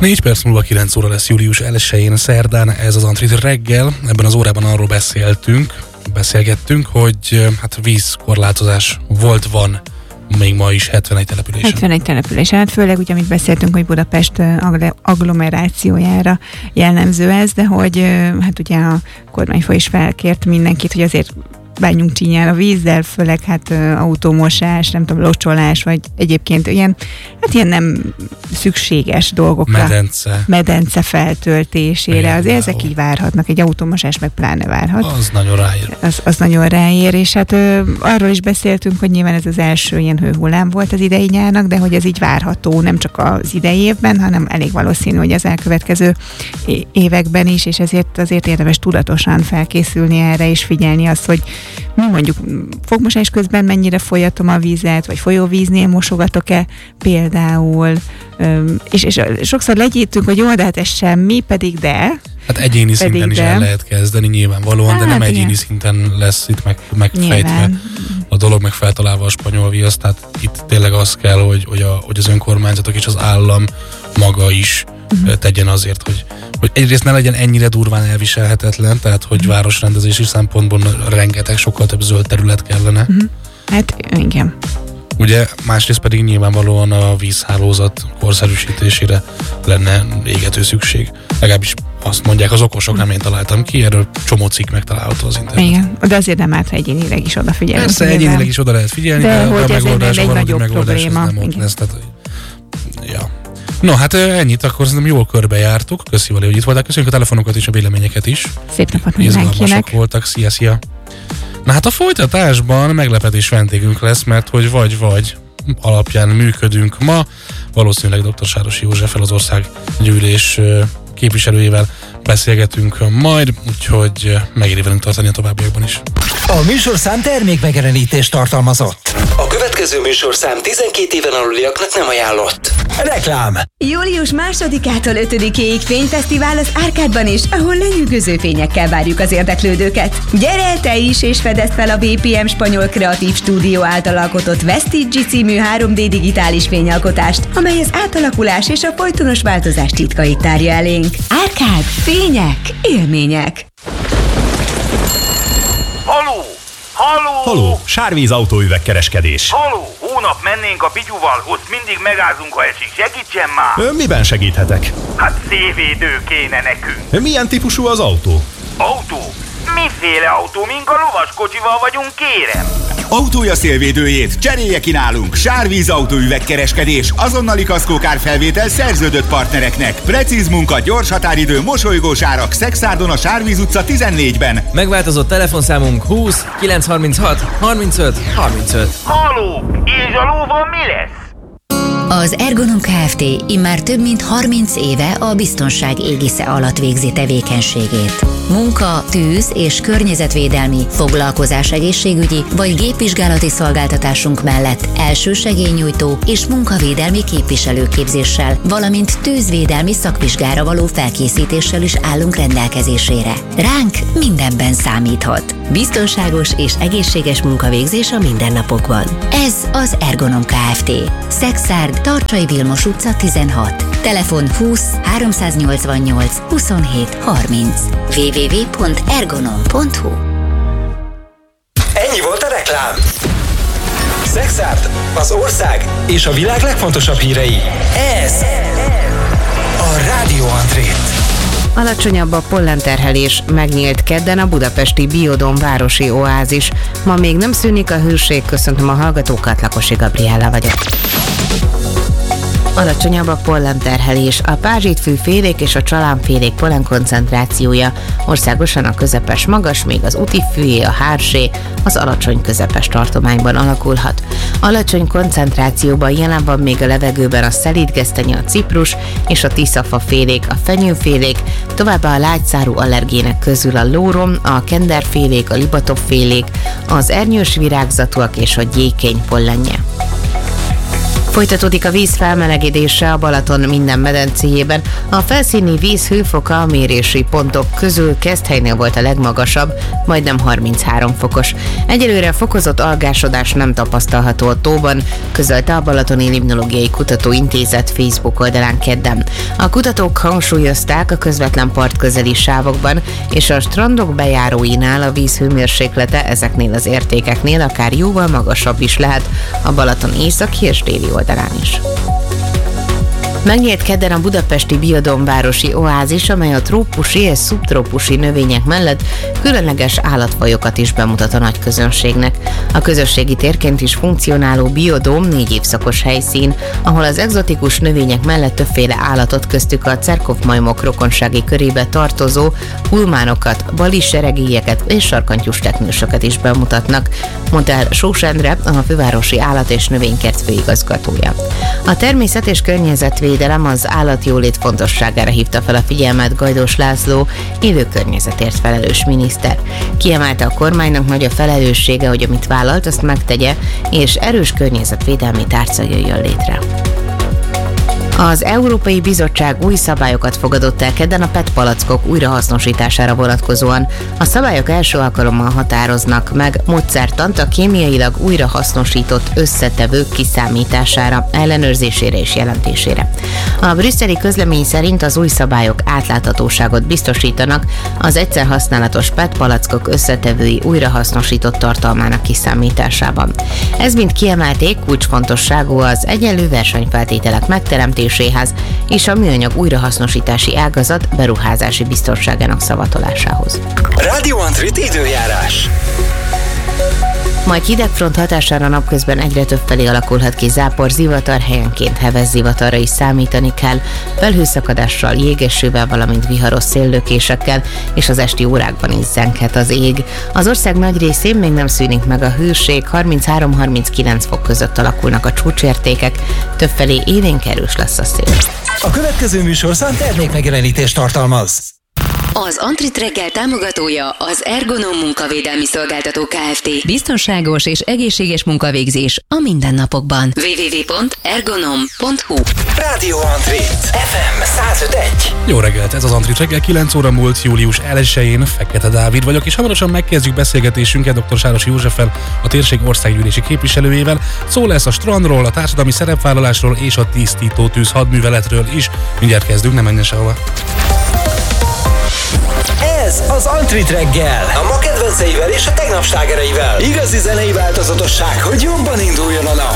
4 perc múlva 9 óra lesz július 1-én szerdán, ez az Antrit reggel. Ebben az órában arról beszélgettünk, hogy hát vízkorlátozás van még ma is 71 településen. 71 településen, hát főleg ugye, amit beszéltünk, hogy Budapest agglomerációjára jellemző ez, de hogy hát ugye a kormányfő is felkért mindenkit, hogy azért bánjunk csínyán a vízzel, főleg hát autómosás, nem tudom, locsolás, vagy egyébként ilyen nem szükséges dolgokra. Medence feltöltésére. Azért ezek így várhatnak, egy autómosás meg pláne várhat. Az nagyon ráér. Az nagyon ráér, és hát arról is beszéltünk, hogy nyilván ez az első ilyen hőhullám volt az idei nyárnak, de hogy ez így várható nem csak az idei évben, hanem elég valószínű, hogy az elkövetkező években is, és ezért azért érdemes tudatosan felkészülni erre, és figyelni azt, hogy mondjuk fogmosás közben mennyire folyatom a vizet, vagy folyóvíznél mosogatok-e például, és sokszor legyítünk, hogy jó, de hát ez semmi, pedig de. Hát egyéni szinten is el lehet kezdeni nyilvánvalóan, de nem egyéni szinten lesz itt megfejtve a dolog, meg feltalálva a spanyol viasz, tehát itt tényleg az kell, hogy az önkormányzatok és az állam maga is tegyen azért, hogy egyrészt ne legyen ennyire durván elviselhetetlen, tehát hogy városrendezési szempontból rengeteg, sokkal több zöld terület kellene. Hát igen. Ugye másrészt pedig nyilvánvalóan a vízhálózat korszerűsítésére lenne égető szükség. Legalábbis azt mondják az okosok, nem én találtam ki, erről csomó cikk megtalálható az interneten. Igen, de azért nem árt, ha egyénileg is odafigyelünk. Persze, egyénileg is oda lehet figyelni, de hogy a megoldás egy nagyobb probléma. Nem ott lesz, tehát, ja. No, hát ennyit, akkor szerintem jól körbejártuk. Köszi, Vali, hogy itt voltál. Köszönjük a telefonokat és a véleményeket is. Szép napot mindenkinek. Izgalmasak voltak. Szia. Na hát a folytatásban meglepetés vendégünk lesz, mert hogy vagy alapján működünk ma. Valószínűleg dr. Sárosi Józseffel, az országgyűlés képviselőjével beszélgetünk majd, úgyhogy megéri velünk tartani a továbbiakban is. A műsorszám termékmegjelenítést tartalmazott. A következő műsorszám 12 éven aluliaknak nem ajánlott. Reklám. Július 2-től 5-ig fényfesztivál az Árkádban is, ahol lenyűgöző fényekkel várjuk az érdeklődőket. Gyere el te is, és fedezd fel a BPM Spanyol Kreatív Stúdió által alkotott Vestige című 3D digitális fényalkotást, amely az átalakulás és a folytonos változás titkait tárja elénk. Árkád, fények, élmények. Haló! Sárvíz autóüvegkereskedés. Haló! Hónap mennénk a Pityuval, ott mindig megázunk, ha esik. Segítsen már! Miben segíthetek? Hát szélvédő kéne nekünk. Milyen típusú az autó? Autó? Miféle autó? Mink a lovaskocsival vagyunk, kérem? Autója szélvédőjét cserélje ki nálunk. Sárvíz autóüvegkereskedés, azonnali kaszkókárfelvétel szerződött partnereknek. Precíz munka, gyors határidő, mosolygós árak. Szexárdon a Sárvíz utca 14-ben. Megváltozott telefonszámunk 20 936 35 35. Haló! És a lóval mi lesz? Az Ergonom Kft. Immár több mint 30 éve a biztonság égisze alatt végzi tevékenységét. Munka, tűz és környezetvédelmi, foglalkozás egészségügyi vagy gépvizsgálati szolgáltatásunk mellett elsősegélynyújtó és munkavédelmi képviselőképzéssel, valamint tűzvédelmi szakvizsgára való felkészítéssel is állunk rendelkezésére. Ránk mindenben számíthat. Biztonságos és egészséges munkavégzés a mindennapokban. Ez az Ergonom Kft. Szexárd, Tarcsai Vilmos utca 16. Telefon 20 388 27 30. www.ergonom.hu. Ennyi volt a reklám. Szexárd, az ország és a világ legfontosabb hírei. Ez a Rádió Antrit. Alacsonyabb a pollenterhelés, megnyílt kedden a budapesti Biodóm városi oázis. Ma még nem szűnik a hőség, köszöntöm a hallgatókat, Lakosi Gabriella vagyok. Alacsonyabb a pollenterhelés, a pázsitfű-félék és a csalánfélék pollenkoncentrációja országosan a közepes magas, még az útifűjé, a hársé, az alacsony-közepes tartományban alakulhat. Alacsony koncentrációban jelen van még a levegőben a szelídgesztenye, a ciprus és a tiszafafélék, a fenyőfélék, továbbá a lágyszárú allergének közül a lórom, a kenderfélék, a libatopfélék, az ernyős virágzatúak és a gyékény pollenje. Folytatódik a víz felmelegedése a Balaton minden medencéjében. A felszíni víz hőfoka a mérési pontok közül Keszthelynél volt a legmagasabb, majdnem 33 fokos. Egyelőre fokozott algásodás nem tapasztalható a tóban, közölte a Balatoni Limnológiai Kutatóintézet Facebook oldalán kedden. A kutatók hangsúlyozták, a közvetlen partközeli sávokban és a strandok bejáróinál a víz hőmérséklete ezeknél az értékeknél akár jóval magasabb is lehet, a Balaton északi és déli oldalán is. Megnyílt kedden a budapesti Biodóm városi oázis, amely a trópusi és szubtrópusi növények mellett különleges állatfajokat is bemutat a nagy közönségnek. A közösségi térként is funkcionáló Biodóm 4 évszakos helyszín, ahol az egzotikus növények mellett többféle állatot, köztük a cerkovmajmok rokonsági körébe tartozó pulmánokat, baliseregélyeket és sarkantyús teknősöket is bemutatnak, mondta el Sós Endre, a fővárosi állat- és növénykert főigazgatója. A természet és környezetvédelem az állatjólét fontosságára hívta fel a figyelmet Gajdós László, élő környezetért felelős miniszter. Kiemelte, a kormánynak nagy a felelőssége, hogy amit vállalt, azt megtegye, és erős környezetvédelmi tárca jöjjön létre. Az Európai Bizottság új szabályokat fogadott el kedden a PET palackok újrahasznosítására vonatkozóan. A szabályok első alkalommal határoznak meg módszertant a kémiailag újrahasznosított összetevők kiszámítására, ellenőrzésére és jelentésére. A brüsszeli közlemény szerint az új szabályok átláthatóságot biztosítanak az egyszer használatos PET palackok összetevői újrahasznosított tartalmának kiszámításában. Ez mind kiemelték, kulcsfontosságú az egyenlő versenyfeltételek megteremtéséhez és a műanyag újrahasznosítási ágazat beruházási biztonságának szavatolásához. Radio Antrit időjárás. Majd hidegfront hatására napközben egyre többfelé alakulhat ki zápor, zivatar, helyenként heves zivatarra is számítani kell, felhőszakadással, jégesővel, valamint viharos széllökésekkel, és az esti órákban is zenghet az ég. Az ország nagy részén még nem szűnik meg a hőség, 33-39 fok között alakulnak a csúcsértékek, többfelé élénk erős lesz a szél. A következő műsorszám termékmegjelenítést tartalmaz. Az Antrit reggel támogatója az Ergonom munkavédelmi szolgáltató Kft. Biztonságos és egészséges munkavégzés a mindennapokban. www.ergonom.hu. Rádió Antrit, FM 105.1. Jó reggelt, ez az Antrit reggel, 9 óra múlt július 1-én, Fekete Dávid vagyok, és hamarosan megkezdjük beszélgetésünket dr. Sárosi Józseffel, a térség országgyűlési képviselőjével. Szó lesz a strandról, a társadalmi szerepvállalásról és a tisztító tűz hadműveletről is. Mindjárt kezdünk, ne menjen sehova. Ez az Antrit reggel, a ma kedvenceivel és a tegnap slágereivel. Igazi zenei változatosság, hogy jobban induljon a nap.